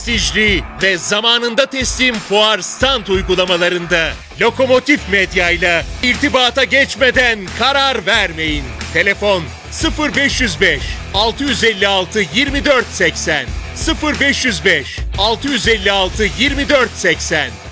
prestijli ve zamanında teslim fuar stand uygulamalarında Lokomotif Medya ile irtibata geçmeden karar vermeyin. Telefon 0505 656 2480 0505 656 2480